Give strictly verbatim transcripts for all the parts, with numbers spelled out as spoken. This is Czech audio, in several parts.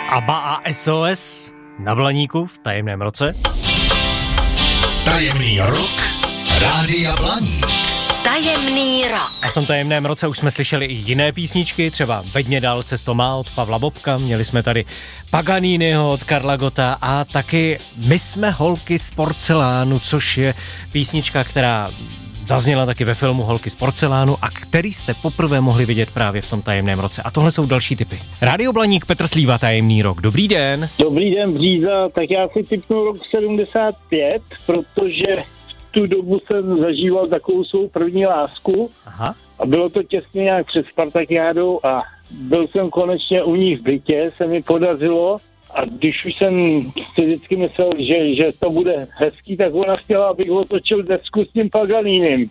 ABBA a S O S na Blaníku v tajemném roce. Tajemný rok Rádia Blaník. Tajemný rok. A v tom tajemném roce už jsme slyšeli i jiné písničky, třeba Vedně dál cesto má od Pavla Bobka, měli jsme tady Paganiniho od Karla Gotta a taky My jsme holky z porcelánu, což je písnička, která zazněla taky ve filmu Holky z porcelánu a který jste poprvé mohli vidět právě v tom tajemném roce. A tohle jsou další tipy. Rádio Blaník, Petr Slíva, Tajemný rok. Dobrý den. Dobrý den, Bříza. Tak já si tipnu rok sedmdesát pět, protože v tu dobu jsem zažíval takovou svou první lásku. Aha. A bylo to těsně nějak před Spartakiádou a byl jsem konečně u ní v bytě, se mi podařilo. A když už jsem si vždycky myslel, že, že to bude hezký, tak ona chtěla, abych otočil desku s tím Paganinem.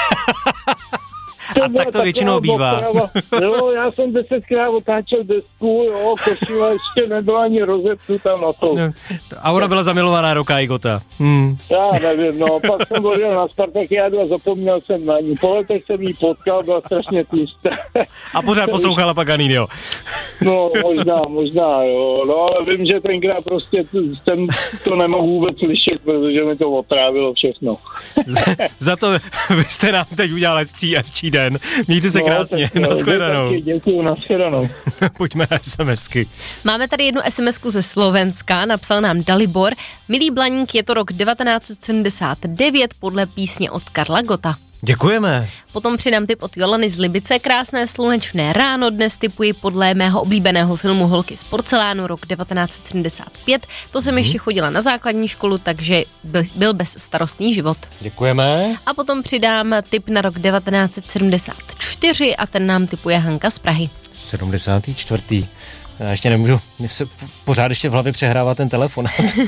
A tak to většinou bývá. Jo, já jsem desetkrát otáčel desku, jo, košile ještě nebyla ani rozepnutá na to. A ona byla zamilovaná do Karla Gotta. Hmm. Já nevím, no, pak jsem odjel na Spartakiádu a zapomněl jsem na ní. Po letech jsem jí potkal, byla strašně tlustá. A pořád poslouchala Paganiniho. No, možná, možná, jo. No, ale vím, že tenkrát prostě jsem to nemohl vůbec slyšet, protože mi to otrávilo všechno. za, za to vy jste nám teď udělal hezčí, hezčí den. Mějte se no, krásně. Tak, nashledanou. Děkuju, nashledanou. Pojďme na SMSky. Máme tady jednu SMSku ze Slovenska, napsal nám Dalibor. Milý Blaník, je to rok devatenáct sedmdesát devět podle písně od Karla Gotta. Děkujeme. Potom přidám tip od Jolany z Libice. Krásné slunečné ráno dnes tipuji podle mého oblíbeného filmu Holky z porcelánu rok devatenáct sedmdesát pět. To jsem hmm. ještě chodila na základní školu, takže byl bezstarostný život. Děkujeme. A potom přidám tip na rok devatenáct sedmdesát čtyři a ten nám tipuje Hanka z Prahy. sedmdesátý čtvrtý Já ještě nemůžu, mě se pořád ještě v hlavě přehrává ten telefon.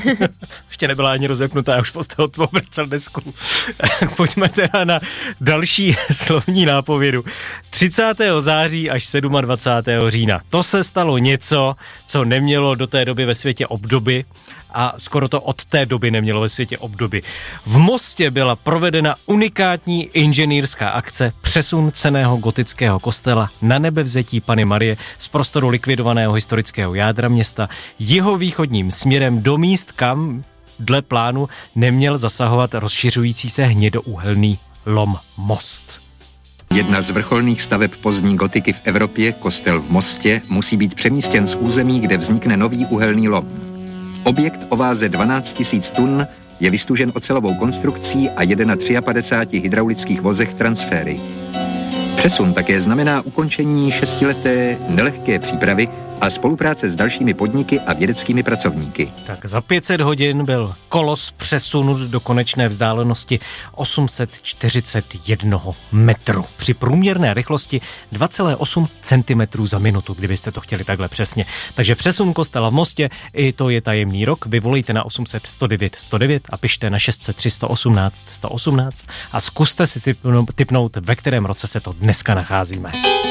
Ještě nebyla ani rozepnutá, já už postavil tvou vrcel desku. Pojďme teda na další slovní nápovědu. třicátého září až dvacátého sedmého října. To se stalo něco, co nemělo do té doby ve světě obdoby a skoro to od té doby nemělo ve světě obdoby. V Mostě byla provedena unikátní inženýrská akce přesun cenného gotického kostela na nebevzetí Panny Marie z prostoru likvidovaného historického jádra města jihovýchodním směrem do míst, kam dle plánu neměl zasahovat rozšiřující se hnědouhelný lom Most. Jedna z vrcholných staveb pozdní gotiky v Evropě, kostel v Mostě, musí být přemístěn z území, kde vznikne nový uhelný lom. Objekt o váze dvanáct tisíc tun je vystužen ocelovou konstrukcí a jede na padesát tři hydraulických vozech transféry. Přesun také znamená ukončení šestileté nelehké přípravy a spolupráce s dalšími podniky a vědeckými pracovníky. Tak za pět set hodin byl kolos přesunut do konečné vzdálenosti osm set čtyřicet jedna metru. Při průměrné rychlosti dva celé osm centimetrů za minutu, kdybyste to chtěli takhle přesně. Takže přesun kostela v Mostě, i to je tajemný rok. Vyvolejte na osm set sto devět sto devět a pište na šest set tři sto osmnáct sto osmnáct a zkuste si tipnout, ve kterém roce se to dneska nacházíme.